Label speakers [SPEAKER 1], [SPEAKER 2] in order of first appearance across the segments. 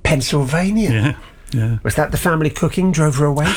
[SPEAKER 1] Pennsylvania.
[SPEAKER 2] Yeah, yeah.
[SPEAKER 1] Was that the family cooking drove her away?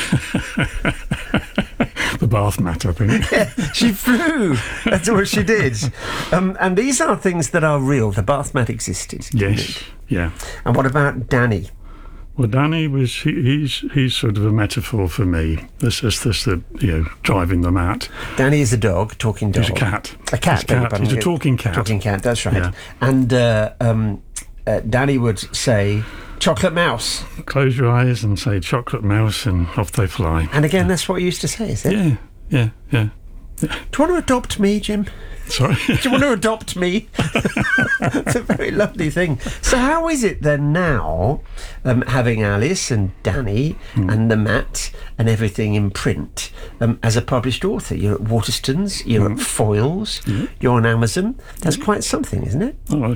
[SPEAKER 2] The bath mat, I think.
[SPEAKER 1] Yeah, she flew. That's what she did. And these are things that are real. The bath mat existed.
[SPEAKER 2] Yes, yeah.
[SPEAKER 1] And what about Danny?
[SPEAKER 2] Well, Danny was, he's sort of a metaphor for me. This the, driving the mat.
[SPEAKER 1] Danny is a dog, talking dog.
[SPEAKER 2] He's a cat.
[SPEAKER 1] A cat.
[SPEAKER 2] He's a talking cat.
[SPEAKER 1] Talking cat, that's right.
[SPEAKER 2] Yeah.
[SPEAKER 1] And Danny would say, chocolate mouse.
[SPEAKER 2] Close your eyes and say chocolate mouse, and off they fly.
[SPEAKER 1] And again, that's what you used to say, is it?
[SPEAKER 2] Yeah.
[SPEAKER 1] Do you want to adopt me, Jim?
[SPEAKER 2] Sorry?
[SPEAKER 1] Do you want to adopt me? It's a very lovely thing. So how is it then now, having Alice and Danny and the mat and everything in print, as a published author? You're at Waterstones, you're at Foyles, you're on Amazon. That's quite something, isn't it?
[SPEAKER 2] Oh,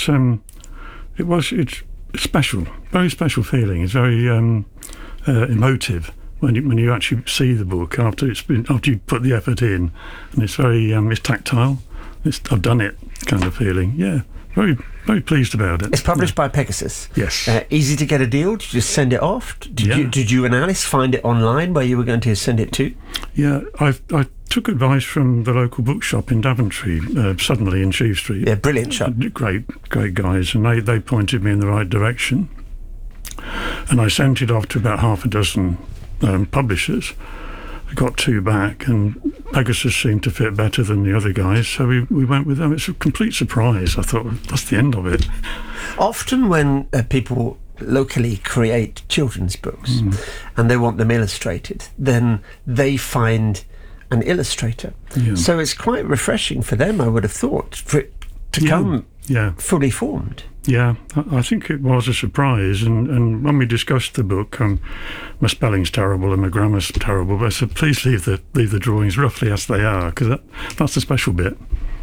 [SPEAKER 2] it's special, very special feeling. It's very emotive when you actually see the book after you put the effort in, and it's very it's tactile. I've done it kind of feeling. Yeah, very very pleased about it.
[SPEAKER 1] It's published by Pegasus.
[SPEAKER 2] Yes.
[SPEAKER 1] Easy to get a deal. Did you just send it off? Did you and Alice find it online where you were going to send it to?
[SPEAKER 2] Yeah, I took advice from the local bookshop in Daventry, Suddenly in Cheeve Street.
[SPEAKER 1] Yeah, brilliant shop.
[SPEAKER 2] Great guys, and they pointed me in the right direction. And I sent it off to about half a dozen publishers. I got 2 back, and Pegasus seemed to fit better than the other guys, so we went with them. It's a complete surprise. I thought, that's the end of it.
[SPEAKER 1] Often when people locally create children's books and they want them illustrated, then they find an illustrator. Yeah. So it's quite refreshing for them, I would have thought, for it to come fully formed.
[SPEAKER 2] Yeah, I think it was a surprise, and when we discussed the book, my spelling's terrible and my grammar's terrible, but I said, please leave the drawings roughly as they are, because that's the special bit.